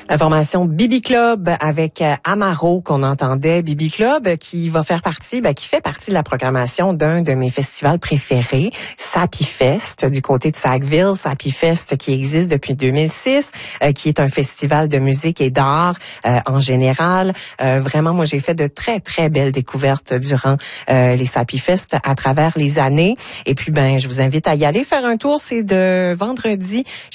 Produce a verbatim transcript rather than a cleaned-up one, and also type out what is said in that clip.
La formation Bibi Club avec Amaro qu'on entendait. Bibi Club qui va faire partie, ben, qui fait partie de la programmation d'un de mes festivals préférés, Sappy Fest, du côté de Sackville. Sappy Fest qui existe depuis deux mille six, euh, qui est un festival de musique et d'art euh, en général. Euh, vraiment, moi, j'ai fait de très, très belles découvertes durant euh, les Sappy Fest à travers les années. Et puis, ben, je vous invite à y aller faire un tour. C'est de vendredi